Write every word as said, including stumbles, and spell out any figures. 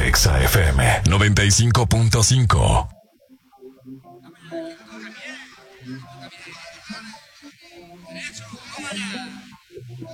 Exa F M noventa y cinco punto cinco. Derecho, vamos allá.